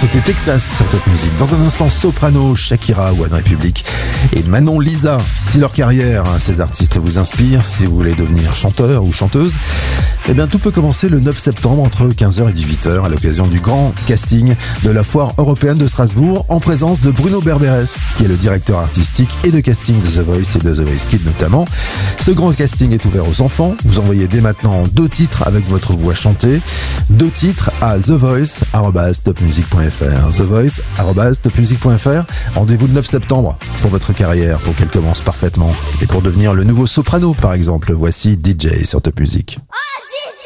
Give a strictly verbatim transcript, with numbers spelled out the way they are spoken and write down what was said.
C'était Texas sur Top Music. Dans un instant, Soprano, Shakira, One Republic et Manon Lisa. Si leur carrière, hein, ces artistes vous inspirent, si vous voulez devenir chanteur ou chanteuse, eh bien tout peut commencer le neuf septembre entre quinze heures et dix-huit heures à l'occasion du grand casting de la foire européenne de Strasbourg en présence de Bruno Berberes, qui est le directeur artistique et de casting de The Voice et de The Voice Kids notamment. Ce grand casting est ouvert aux enfants. Vous envoyez dès maintenant deux titres avec votre voix chantée, deux titres à the voice arobase top music point f r. The Voice arobase top music point f r. Rendez-vous le neuf septembre pour votre carrière, pour qu'elle commence parfaitement et pour devenir le nouveau Soprano par exemple. Voici D J sur Top Music. Ah